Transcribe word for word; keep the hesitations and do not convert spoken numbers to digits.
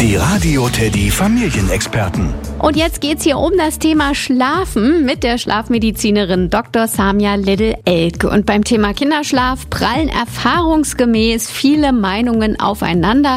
Die Radio Teddy Familienexperten. Und jetzt geht's hier um das Thema Schlafen mit der Schlafmedizinerin Doktor Samia Liddle-Elk. Und beim Thema Kinderschlaf prallen erfahrungsgemäß viele Meinungen aufeinander.